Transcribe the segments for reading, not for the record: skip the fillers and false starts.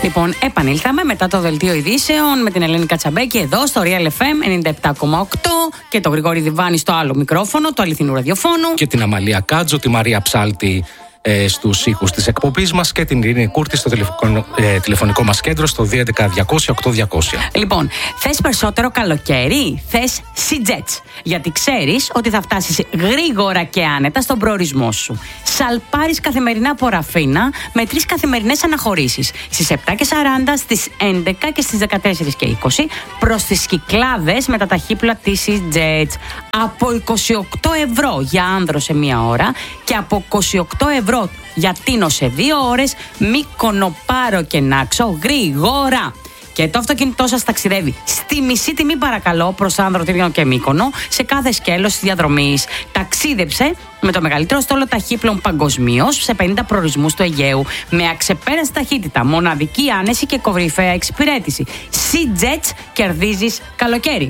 Λοιπόν, επανήλθαμε μετά το δελτίο ειδήσεων με την Ελένη Κατσαμπέκη εδώ στο Real FM 97,8 και τον Γρηγόρη Διβάνη στο άλλο μικρόφωνο, το αληθινού ραδιοφώνου. Και την Αμαλία Κάτζο, τη Μαρία Ψάλτη στους ήχους της εκπομπής μας και την Ειρήνη Κούρτη στο τηλεφωνικό μας κέντρο στο 211-200-8200. Λοιπόν, θες περισσότερο καλοκαίρι? Θες Sea-Jets, γιατί ξέρεις ότι θα φτάσεις γρήγορα και άνετα στον προορισμό σου. Σαλπάρεις καθημερινά από Ραφίνα με 3 καθημερινές αναχωρήσεις στις 7:40, στις 11 και στις 14:20 προς τις Κυκλάδες με τα ταχύπλοα της Sea-Jets. Από 28 ευρώ για άνδρο σε 1 ώρα και από 28 ευρώ για Τίνο σε 2 ώρες, Μύκονο, Πάρο και Νάξο γρήγορα. Και το αυτοκίνητό σας ταξιδεύει στη μισή τιμή, παρακαλώ, προς Άνδρο, Τύργινο και Μύκονο σε κάθε σκέλος της διαδρομής. Ταξίδεψε με το μεγαλύτερο στόλο ταχύπλων παγκοσμίως σε 50 προορισμούς του Αιγαίου με αξεπέραστη ταχύτητα, μοναδική άνεση και κορυφαία εξυπηρέτηση. Sea-Jets, κερδίζεις καλοκαίρι.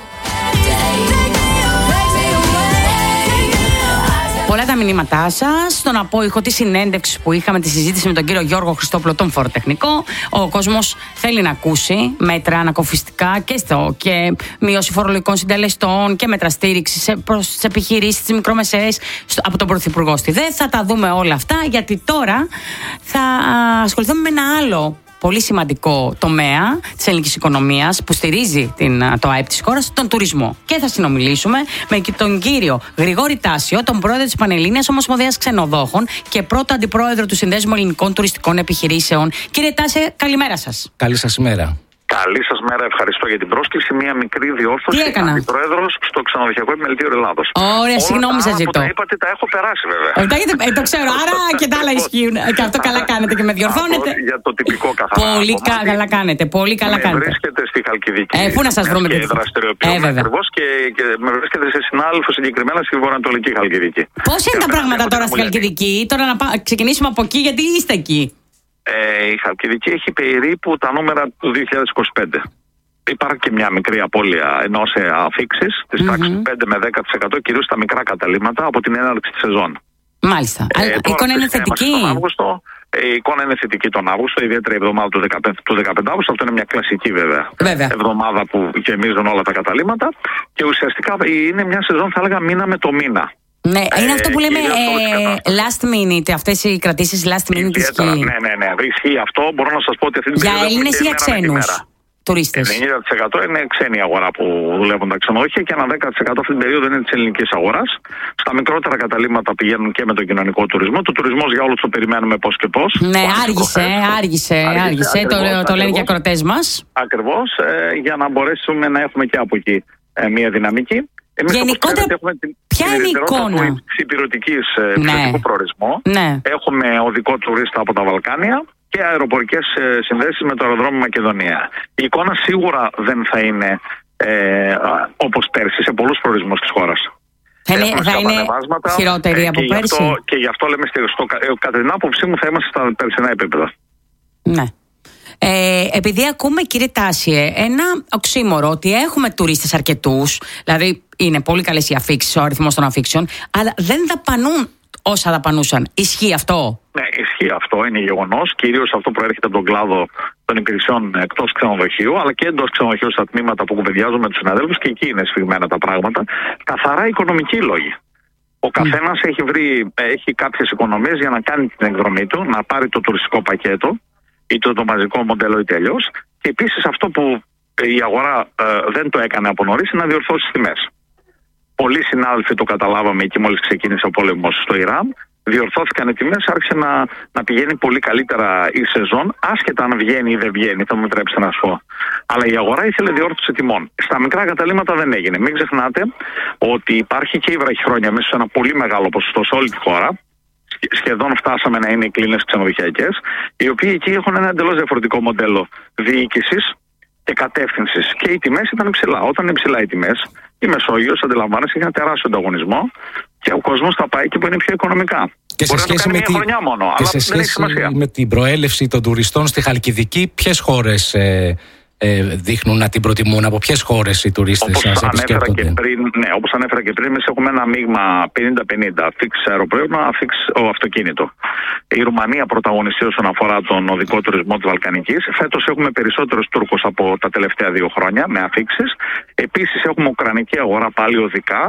Πολλά τα μηνύματά σας. Στον απόϊχο τη συνέντευξη που είχαμε, τη συζήτηση με τον κύριο Γιώργο Χριστόπουλο, τον φοροτεχνικό. Ο κόσμος θέλει να ακούσει μέτρα ανακοφιστικά και μείωση φορολογικών συντελεστών και μέτρα στήριξη προς τις επιχειρήσεις, τις μικρομεσαίες από τον Πρωθυπουργό στη ΔΕΘ. Θα τα δούμε όλα αυτά, γιατί τώρα θα ασχοληθούμε με ένα άλλο πολύ σημαντικό τομέα της ελληνικής οικονομίας που στηρίζει το ΑΕΠ της χώρας, τον τουρισμό. Και θα συνομιλήσουμε με τον κύριο Γρηγόρη Τάσιο, τον πρόεδρο της Πανελλήνιας Ομοσπονδίας Ξενοδόχων και πρώτο αντιπρόεδρο του Συνδέσμου Ελληνικών Τουριστικών Επιχειρήσεων. Κύριε Τάσιο, καλημέρα σας. Καλή σας ημέρα. Καλή σας μέρα, ευχαριστώ για την πρόσκληση. Μία μικρή διόρθωση. Τι έκανα? Αντιπρόεδρος στο Ξενοδοχειακό Επιμελητήριο Ελλάδος. Ωραία, συγγνώμη σας ζητώ. Όλα τα είπατε, τα έχω περάσει βέβαια. Το ξέρω, άρα και τα άλλα ισχύουν. Και αυτό καλά κάνετε και με διορθώνετε. Για το τυπικό καθαρά. Πολύ καλά κάνετε. Πολύ καλά κάνετε. Βρίσκεται στη Χαλκιδική. Πού να σας βρούμε και δραστηριοποιούμε ακριβώς και με βρίσκεται σε συνάδελφο συγκεκριμένα στη βορειοανατολική Χαλκιδική. Πώς είναι τα πράγματα τώρα στη Χαλκιδική? Τώρα να ξεκινήσουμε από εκεί, γιατί είστε εκεί. Η Χαλκιδική έχει περίπου τα νούμερα του 2025. Υπάρχει και μια μικρή απώλεια ενώ σε αφήξεις της τάξης 5 με 10%, κυρίως στα μικρά καταλύματα από την έναρξη της σεζόν. Μάλιστα. Η εικόνα είναι θετική. Η εικόνα είναι θετική τον Αύγουστο, ιδιαίτερα η εβδομάδα του 15 Αύγουστο. Αυτό είναι μια κλασική βέβαια εβδομάδα που γεμίζουν όλα τα καταλύματα. Και ουσιαστικά είναι μια σεζόν, θα έλεγα, μήνα με το μήνα. Ναι, είναι αυτό που λέμε last minute, αυτές οι κρατήσεις last minute ισχύει. Ναι, ισχύει αυτό. Μπορώ να σας πω ότι αυτή την περίοδο. Για Έλληνες ή για ξένους τουρίστες? 90% είναι ξένη αγορά που δουλεύουν τα ξενοδοχεία και ένα 10% αυτή την περίοδο είναι της ελληνικής αγοράς. Στα μικρότερα καταλύματα πηγαίνουν και με τον κοινωνικό τουρισμό. Το τουρισμός για όλους το περιμένουμε πώς και πώς. Ναι, άργησε. Το λένε και οι ακροατές μας. Ακριβώς, για να μπορέσουμε να έχουμε και από εκεί μια δυναμική. Γενικότερα, ποια είναι η εικόνα του υπηρετικού προορισμού? Ναι. Έχουμε οδικό τουρίστα από τα Βαλκάνια και αεροπορικές συνδέσεις με το αεροδρόμιο Μακεδονία. Η εικόνα σίγουρα δεν θα είναι όπως πέρσι σε πολλούς προορισμούς της χώρας. Θα είναι χειρότερη από πέρσι. Και γι' αυτό λέμε, κατά την άποψή μου, θα είμαστε στα περσινά επίπεδα. Ναι. Επειδή ακούμε, κύριε Τάσιε, ένα οξύμορο ότι έχουμε τουρίστες αρκετούς, δηλαδή είναι πολύ καλές οι αφήξεις, ο αριθμός των αφήξεων, αλλά δεν δαπανούν όσα δαπανούσαν. Ισχύει αυτό? Ναι, ισχύει αυτό, είναι γεγονός. Κυρίως αυτό προέρχεται από τον κλάδο των υπηρεσιών εκτός ξενοδοχείου, αλλά και εντός ξενοδοχείου στα τμήματα που κουβεντιάζουν με τους συναδέλφους, και εκεί είναι σφιγμένα τα πράγματα. Καθαρά οικονομικοί λόγοι. Ο καθένας έχει κάποιες οικονομίες για να κάνει την εκδρομή του, να πάρει το τουριστικό πακέτο, είτε το μαζικό μοντέλο είτε αλλιώς. Και επίσης αυτό που η αγορά δεν το έκανε από νωρίς είναι να διορθώσει τις τιμές. Πολλοί συνάδελφοι το καταλάβαμε εκεί μόλις ξεκίνησε ο πόλεμος στο Ιράν. Διορθώθηκαν οι τιμές, άρχισε να πηγαίνει πολύ καλύτερα η σεζόν, άσχετα αν βγαίνει ή δεν βγαίνει, θα μου επιτρέψετε να σου πω. Αλλά η αγορά ήθελε διόρθωση τιμών. Στα μικρά καταλύματα δεν έγινε. Μην ξεχνάτε ότι υπάρχει και η βραχυχρόνια μέσα σε ένα πολύ μεγάλο ποσοστό σε όλη τη χώρα. Σχεδόν φτάσαμε να είναι οι κλίνες ξενοδοχειακές, οι οποίοι εκεί έχουν ένα εντελώς διαφορετικό μοντέλο διοίκησης και κατεύθυνσης. Και οι τιμές ήταν υψηλά. Όταν είναι υψηλά οι τιμές, η Μεσόγειος, αντιλαμβάνεσαι, έχει ένα τεράστιο ανταγωνισμό και ο κόσμος θα πάει εκεί που είναι πιο οικονομικά. Και σε σχέση, με την προέλευση των τουριστών στη Χαλκιδική, ποιες χώρες δείχνουν να την προτιμούν? Από ποιες χώρες οι τουρίστες σας επισκέπτονται? Όπως ανέφερα και πριν, εμείς έχουμε ένα μείγμα 50-50. Αφήξ αεροπλέον, αφήξ αυτοκίνητο. Η Ρουμανία πρωταγωνιστεί όσον αφορά τον οδικό τουρισμό της Βαλκανικής. Φέτος έχουμε περισσότερους Τούρκους από τα τελευταία 2 χρόνια με αφήξεις. Επίσης έχουμε ουκρανική αγορά πάλι οδικά.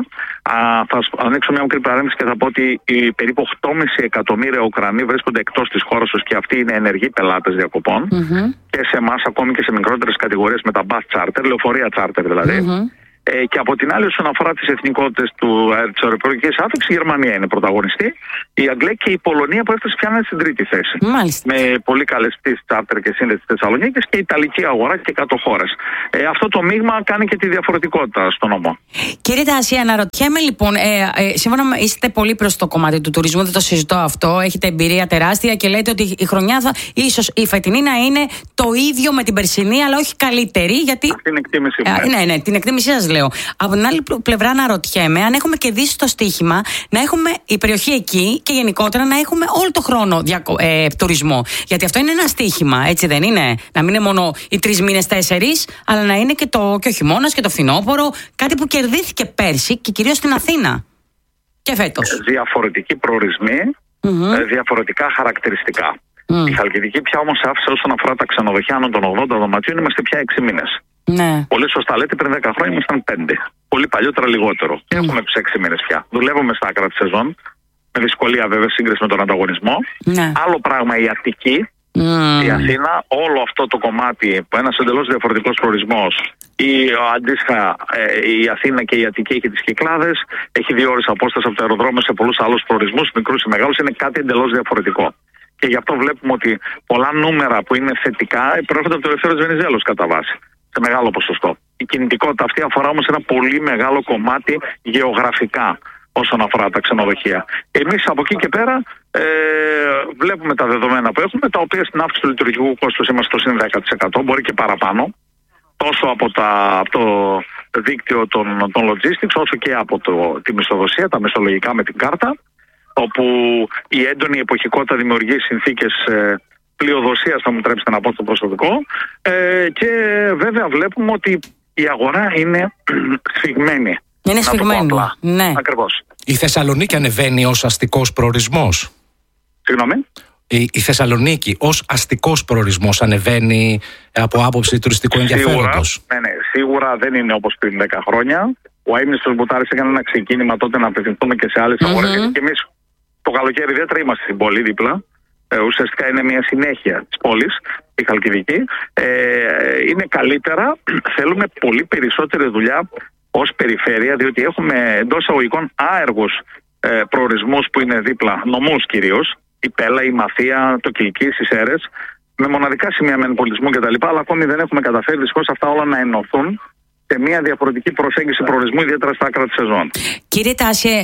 Θα ανοίξω μια μικρή παρένθεση και θα πω ότι περίπου 8,5 εκατομμύρια Ουκρανοί βρίσκονται εκτός της χώρας τους και αυτοί είναι ενεργοί πελάτες διακοπών. Και σε εμάς, ακόμη και σε μικρότερες κατηγορίες με τα bus charter, λεωφορεία charter δηλαδή. Και από την άλλη, όσον αφορά τις εθνικότητες της αεροπορικής άφηξης, η Γερμανία είναι πρωταγωνιστή, η Αγγλία και η Πολωνία που έφτασε πια στην 3η θέση. Μάλιστα. Με πολύ καλές πτήσεις charter και σύνδεση της Θεσσαλονίκης και η Ιταλική αγορά και κάτω χώρες. Αυτό το μείγμα κάνει και τη διαφορετικότητα στον νομό. Κύριε Τάση, αναρωτιέμαι λοιπόν, σύμφωνα είστε πολύ προς το κομμάτι του τουρισμού, δεν το συζητώ αυτό, έχετε εμπειρία τεράστια και λέτε ότι η χρονιά ίσως η φετινή να είναι το ίδιο με την περσινή, αλλά όχι καλύτερη. Γιατί... Αυτή είναι εκτίμηση μου. Ναι, την εκτίμησή σας λέω. Από την άλλη πλευρά, αναρωτιέμαι αν έχουμε κερδίσει το στοίχημα να έχουμε η περιοχή εκεί και γενικότερα να έχουμε όλο το χρόνο τουρισμό. Γιατί αυτό είναι ένα στοίχημα, έτσι δεν είναι? Να μην είναι μόνο οι 3 μήνες, 4, αλλά να είναι και ο χειμώνας και το φθινόπωρο. Κάτι που κερδίθηκε πέρσι και κυρίως στην Αθήνα και φέτος. Διαφορετικοί προορισμοί, διαφορετικά χαρακτηριστικά. Η Χαλκιδική πια όμως άφησε όσον αφορά τα ξενοδοχεία άνω των 80 δωματίων, είμαστε πια 6 μήνες. Ναι. Πολύ σωστά λέτε, πριν 10 χρόνια ήμασταν 5. Πολύ παλιότερα λιγότερο. Έχουμε τους 6 μήνες πια. Δουλεύουμε στα άκρα της σεζόν. Με δυσκολία βέβαια σύγκριση με τον ανταγωνισμό. Ναι. Άλλο πράγμα η Αττική, η Αθήνα, όλο αυτό το κομμάτι, ένας εντελώς διαφορετικός προορισμός. Αντίστοιχα η Αθήνα και η Αττική έχει τις Κυκλάδες, έχει 2 ώρες απόσταση από το αεροδρόμιο σε πολλούς άλλους προορισμούς, μικρούς ή μεγάλους, είναι κάτι εντελώς διαφορετικό. Και γι' αυτό βλέπουμε ότι πολλά νούμερα που είναι θετικά προέρχονται από το Ελευθέριος Βενιζέλος κατά βάση. Σε μεγάλο ποσοστό. Η κινητικότητα αυτή αφορά όμως ένα πολύ μεγάλο κομμάτι γεωγραφικά όσον αφορά τα ξενοδοχεία. Εμείς από εκεί και πέρα βλέπουμε τα δεδομένα που έχουμε, τα οποία στην αύξηση του λειτουργικού κόστους είμαστε στο 10%, μπορεί και παραπάνω, τόσο από το δίκτυο των logistics, όσο και από τη μισθοδοσία, τα μισθολογικά με την κάρτα, όπου η έντονη εποχικότητα δημιουργεί συνθήκες πλειοδοσίας, θα μου τρέψετε να πω, στο προσωπικό, και βέβαια βλέπουμε ότι η αγορά είναι σφιγμένη. Είναι σφιγμένη. Ναι. Ακριβώς. Η Θεσσαλονίκη ανεβαίνει ως αστικός προορισμός. Συγγνώμη. Η Θεσσαλονίκη ως αστικός προορισμός ανεβαίνει από άποψη τουριστικού ενδιαφέροντος? Ναι, σίγουρα δεν είναι όπως πριν 10 χρόνια. Ο Αείμνηστος Μπουτάρης έκανε ένα ξεκίνημα τότε να απευθυνθούμε και σε άλλες αγορές. Και εμείς το καλοκαίρι ιδιαίτερα είμαστε στην πόλη δίπλα. Ουσιαστικά είναι μια συνέχεια της πόλης, η Χαλκιδική. Είναι καλύτερα, θέλουμε πολύ περισσότερη δουλειά ως περιφέρεια, διότι έχουμε εντός εισαγωγικών άεργους προορισμούς που είναι δίπλα, νομούς κυρίως, η Πέλα, η Μαθία, το Κιλκής, οι Σέρρες, με μοναδικά σημεία μεν πολιτισμού κτλ. Αλλά ακόμη δεν έχουμε καταφέρει δυστυχώς αυτά όλα να ενωθούν σε μια διαφορετική προσέγγιση προορισμού, ιδιαίτερα στα άκρα της σεζόν. Κύριε Τάση,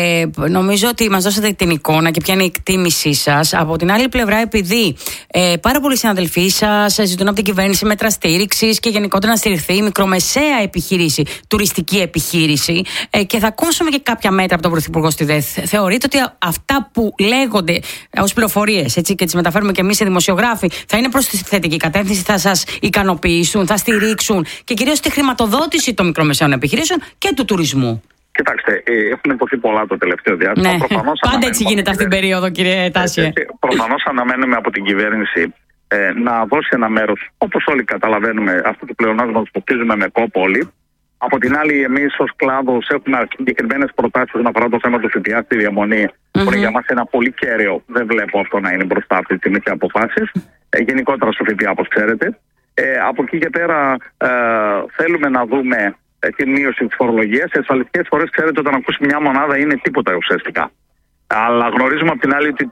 νομίζω ότι μας δώσατε την εικόνα και ποια είναι η εκτίμησή σας. Από την άλλη πλευρά, επειδή πάρα πολλοί συναδελφοί σας ζητούν από την κυβέρνηση μέτρα στήριξης και γενικότερα να στηριχθεί η μικρομεσαία επιχείρηση, τουριστική επιχείρηση, και θα ακούσουμε και κάποια μέτρα από τον Πρωθυπουργό στη ΔΕΘ. Θεωρείτε ότι αυτά που λέγονται ως πληροφορίες και τις μεταφέρουμε και εμείς οι δημοσιογράφοι θα είναι προς τη θετική κατεύθυνση, θα σας ικανοποιήσουν, θα στηρίξουν και κυρίως τη χρηματοδότηση των μικρομεσαίων επιχειρήσεων και του τουρισμού? Κοιτάξτε, έχουν υποθεί πολλά το τελευταίο διάστημα. Ναι. Πάντα έτσι γίνεται αυτή την περίοδο, κύριε Τάση. Προφανώς αναμένουμε από την κυβέρνηση να δώσει ένα μέρος, όπως όλοι καταλαβαίνουμε, αυτό το πλεονάσμα το στοπίζουμε με κόπο όλοι. Από την άλλη, εμείς ως κλάδος έχουμε συγκεκριμένες προτάσεις όσον αφορά το θέμα του ΦΠΑ στη διαμονή, που είναι για μας ένα πολύ κέριο. Δεν βλέπω αυτό να είναι μπροστά αυτή τη στιγμή σε αποφάσεις. Γενικότερα στο ΦΠΑ, όπως ξέρετε. Από εκεί και πέρα θέλουμε να δούμε τη μείωση της φορολογίας. Σε ασφαλιστικές φορές, ξέρετε, όταν ακούσει μια μονάδα είναι τίποτα ουσιαστικά. Αλλά γνωρίζουμε από την άλλη ότι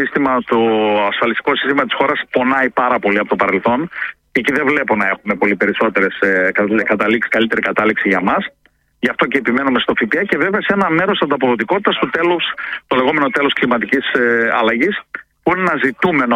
το ασφαλιστικό σύστημα της χώρας πονάει πάρα πολύ από το παρελθόν. Και εκεί δεν βλέπω να έχουμε πολύ περισσότερες καλύτερη κατάληξη για μας. Γι' αυτό και επιμένουμε στο ΦΠΑ και βέβαια σε ένα μέρος ανταποδοτικότητας του τέλους, το λεγόμενο τέλος κλιματικής αλλαγής, που είναι ένα ζητούμενο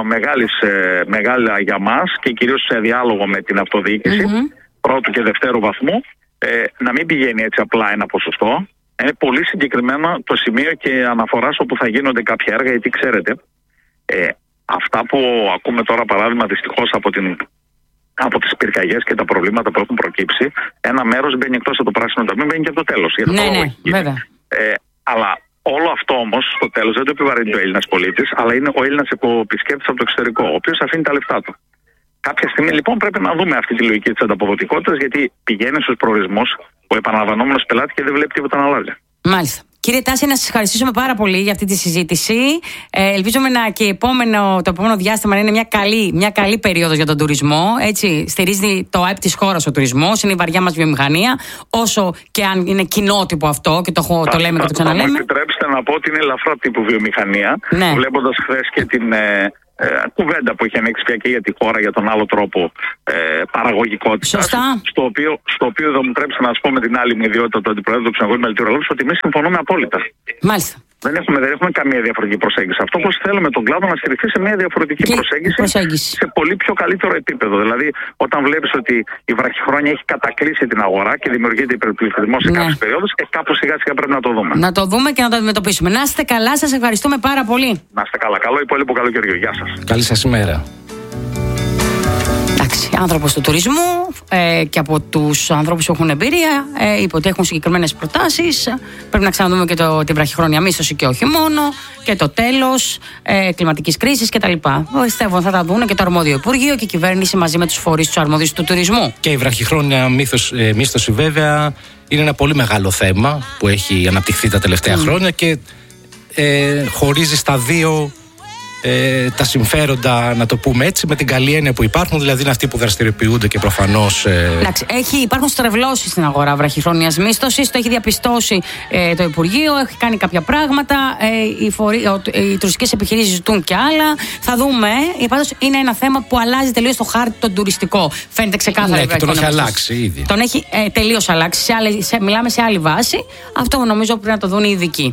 μεγάλα για μας και κυρίως σε διάλογο με την αυτοδιοίκηση πρώτου και δευτέρου βαθμού, να μην πηγαίνει έτσι απλά ένα ποσοστό. Είναι πολύ συγκεκριμένο το σημείο και αναφοράς όπου θα γίνονται κάποια έργα, γιατί ξέρετε, αυτά που ακούμε τώρα παράδειγμα δυστυχώς από την από τις πυρκαγιές και τα προβλήματα που έχουν προκύψει, ένα μέρος μπαίνει εκτός από το πράσινο ταμείο, μπαίνει και από το τέλος. Βέβαια. Αλλά όλο αυτό όμως στο τέλος δεν το επιβαρύνει ο Έλληνας πολίτης, αλλά είναι ο Έλληνας επισκέπτης από το εξωτερικό, ο οποίος αφήνει τα λεφτά του. Κάποια στιγμή λοιπόν πρέπει να δούμε αυτή τη λογική της ανταποδοτικότητας, γιατί πηγαίνει στους προορισμούς ο επαναλαμβανόμενος πελάτης και δεν βλέπει τίποτα να αλλάζει. Μάλιστα. Κύριε Τάση, να σας ευχαριστήσουμε πάρα πολύ για αυτή τη συζήτηση. Ελπίζουμε και το επόμενο διάστημα να είναι μια καλή περίοδος για τον τουρισμό. Έτσι, στηρίζει το ΑΕΠ της χώρας ο τουρισμός, είναι η βαριά μας βιομηχανία. Όσο και αν είναι κοινότυπο αυτό, και το λέμε και το ξαναλέμε. Θα μου επιτρέψετε να πω ότι είναι ελαφρά τύπου βιομηχανία. Ναι. Βλέποντας χθες και την κουβέντα που έχει ανοίξει πια και για τη χώρα για τον άλλο τρόπο παραγωγικότητας. Σωστά. Στο οποίο θα μου τρέψετε να σας πω με την άλλη μου ιδιότητα του Αντιπροέδρου του Ξεναγωγείου Μελετηρολόγου ότι εμείς συμφωνούμε απόλυτα. Μάλιστα. Δεν έχουμε καμία διαφορετική προσέγγιση. Αυτό πως θέλουμε τον κλάδο να στηριχθεί σε μια διαφορετική προσέγγιση σε πολύ πιο καλύτερο επίπεδο. Δηλαδή, όταν βλέπεις ότι η βραχυχρόνια έχει κατακλείσει την αγορά και δημιουργείται υπερπληθυσμός σε κάποιες περιόδους, κάπως σιγά-σιγά πρέπει να το δούμε. Να το δούμε και να το αντιμετωπίσουμε. Να είστε καλά, σας ευχαριστούμε πάρα πολύ. Να είστε καλά. Καλό υπόλοιπο καλοκαιριό. Γεια σας. Καλή σας ημέρα. Άνθρωπος του τουρισμού και από τους ανθρώπους που έχουν εμπειρία είπε ότι έχουν συγκεκριμένες προτάσεις. Πρέπει να ξαναδούμε και την βραχυχρόνια μίσθωση και όχι μόνο, και το τέλος κλιματικής κρίσης κτλ. Πιστεύω θα τα δουν και το αρμόδιο Υπουργείο και η κυβέρνηση μαζί με τους φορείς τους αρμόδιους του τουρισμού. Και η βραχυχρόνια μίσθωση βέβαια είναι ένα πολύ μεγάλο θέμα που έχει αναπτυχθεί τα τελευταία χρόνια και χωρίζει στα δύο τα συμφέροντα, να το πούμε έτσι, με την καλή έννοια που υπάρχουν, δηλαδή είναι αυτοί που δραστηριοποιούνται και προφανώς. Εντάξει, υπάρχουν στρεβλώσεις στην αγορά βραχυχρόνιας μίσθωσης, το έχει διαπιστώσει το Υπουργείο, έχει κάνει κάποια πράγματα. Οι τουριστικές επιχειρήσεις ζητούν και άλλα. Θα δούμε. Πάντως είναι ένα θέμα που αλλάζει τελείως το χάρτη τον τουριστικό. Φαίνεται ξεκάθαρα. Ναι, και τον έχει αλλάξει ήδη. Τον έχει τελείως αλλάξει. Μιλάμε σε άλλη βάση. Αυτό νομίζω πρέπει να το δουν οι ειδικοί.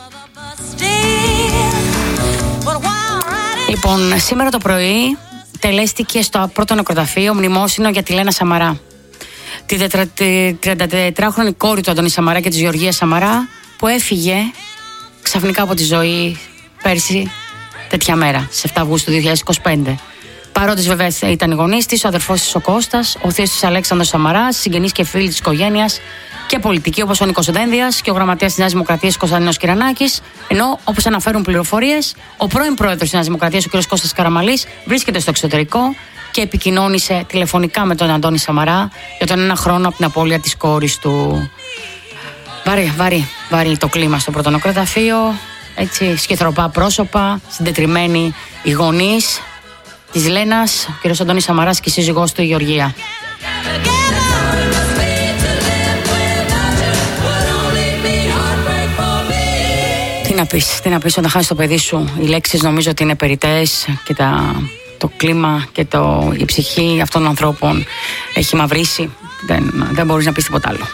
Λοιπόν, σήμερα το πρωί τελέστηκε στο πρώτο νεκροταφείο μνημόσυνο για τη Λένα Σαμαρά. Τη 34χρονη κόρη του Αντώνη Σαμαρά και της Γεωργίας Σαμαρά, που έφυγε ξαφνικά από τη ζωή πέρσι τέτοια μέρα, σε 7 Αυγούστου 2025. Παρόντες βέβαια ήταν οι γονείς της, ο αδερφός της ο Κώστας, ο θείος της Αλέξανδρος Σαμαράς, συγγενείς και φίλοι της οικογένειας και πολιτικοί όπως ο Νίκος Δένδιας και ο γραμματέας της Νέας Δημοκρατίας Κωνσταντίνος Κυρανάκης. Ενώ, όπως αναφέρουν πληροφορίες, ο πρώην πρόεδρος της Νέας Δημοκρατίας, ο κ. Κώστας Καραμαλής, βρίσκεται στο εξωτερικό και επικοινώνησε τηλεφωνικά με τον Αντώνη Σαμαρά για τον 1 χρόνο από την απώλεια της κόρης του. Βαρύ το κλίμα στο πρώτο νεκροταφείο. Έτσι, σκυθροπά πρόσωπα, συντετριμμένοι οι γονείς της Λένας, ο κ. Αντώνης Σαμαράς και η σύζυγός του η Γεωργία. Τι να πεις όταν χάσεις το παιδί σου. Οι λέξεις νομίζω ότι είναι περιττές και το κλίμα και η ψυχή αυτών των ανθρώπων έχει μαυρίσει. Δεν μπορείς να πεις τίποτα άλλο.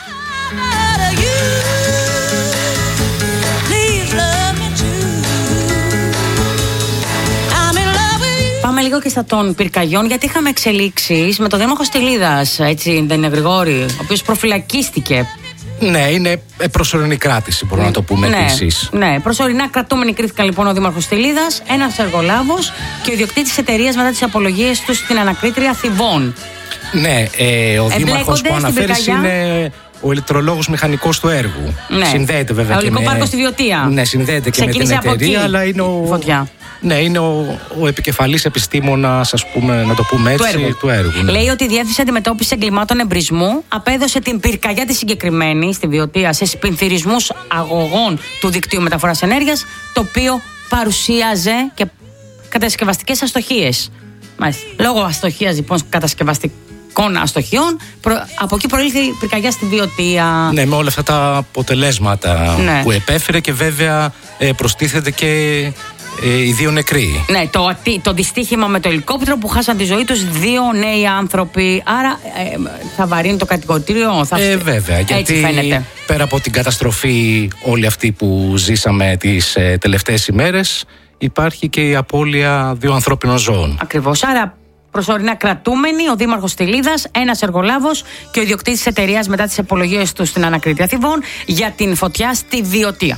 Πάμε λίγο και στα των πυρκαγιών, γιατί είχαμε εξελίξεις με τον δήμαρχο Στυλίδας, έτσι, δεν είναι, Γρηγόρη, ο οποίος προφυλακίστηκε. Ναι, είναι προσωρινή κράτηση, μπορούμε να το πούμε επίσης. Ναι, προσωρινά κρατούμενοι κρίθηκαν λοιπόν ο δήμαρχος Στυλίδας, ένας εργολάβος και ο ιδιοκτήτης εταιρείας μετά τις απολογίες του στην ανακρίτρια Θηβών. Ναι, ο δήμαρχος που αναφέρεις είναι ο ηλεκτρολόγος μηχανικός του έργου. Ναι. Συνδέεται βέβαια και με... πάρκο στη Βιωτία. Ναι, συνδέεται και με την εταιρεία, αλλά είναι Ναι, είναι ο επικεφαλής επιστήμονας, ας πούμε, να το πούμε έτσι, του έργου. Ναι. Λέει ότι η Διεύθυνση Αντιμετώπισης Εγκλημάτων Εμπρισμού απέδωσε την πυρκαγιά τη συγκεκριμένη στη Βιωτία σε σπινθυρισμούς αγωγών του δικτύου μεταφοράς ενέργειας, το οποίο παρουσίαζε και κατασκευαστικές αστοχίες. Μάλιστα. Λόγω αστοχίας λοιπόν κατασκευαστικών αστοχιών, από εκεί προήλθε η πυρκαγιά στη Βιωτία. Ναι, με όλα αυτά τα αποτελέσματα που επέφερε και βέβαια προστίθεται και οι 2 νεκροί. Ναι, το δυστύχημα με το ελικόπτερο που χάσαν τη ζωή τους 2 νέοι άνθρωποι. Άρα θα βαρύνει το κατηγορητήριο. Βέβαια, γιατί φαίνεται. Πέρα από την καταστροφή όλη αυτή που ζήσαμε τις τελευταίες ημέρες, υπάρχει και η απώλεια 2 ανθρώπινων ζώων. Ακριβώς. Άρα προσωρινά κρατούμενοι ο δήμαρχος Στυλίδας, ένας εργολάβος και ο ιδιοκτήτης της εταιρείας μετά τις απολογίες του στην ανακρίτρια Θηβών για την φωτιά στη Βιωτία.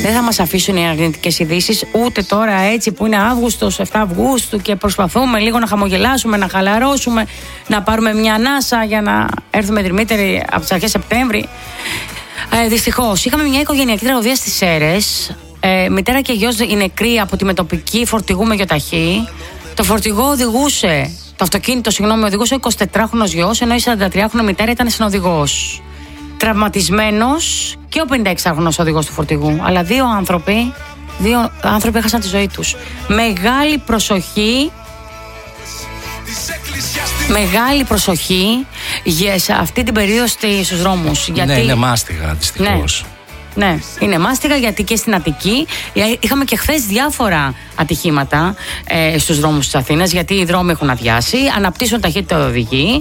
Δεν θα μας αφήσουν οι αρνητικές ειδήσεις, ούτε τώρα έτσι που είναι Αύγουστος, 7 Αυγούστου και προσπαθούμε λίγο να χαμογελάσουμε, να χαλαρώσουμε, να πάρουμε μια ανάσα για να έρθουμε δρυμύτεροι από τις αρχές Σεπτέμβρη. Δυστυχώς, είχαμε μια οικογενειακή τραγωδία στις Σέρρες. Μητέρα και γιος είναι νεκροί από τη μετοπική φορτηγού με γεωταχή. Το φορτηγό οδηγούσε, το αυτοκίνητο, οδηγούσε ο 24χρονος γιος, ενώ η 43χρονη μητέρα ήταν συνοδηγός. Τραυματισμένος και ο 56χρονος οδηγός του φορτηγού. Αλλά δύο άνθρωποι έχασαν τη ζωή τους. Μεγάλη προσοχή σε αυτή την περίοδο στους δρόμους. Γιατί... Ναι, είναι μάστιγα δυστυχώς. Ναι, είναι μάστιγα, γιατί και στην Αττική είχαμε και χθες διάφορα ατυχήματα στους δρόμους της Αθήνας, γιατί οι δρόμοι έχουν αδειάσει, αναπτύσσουν ταχύτητα οδηγοί.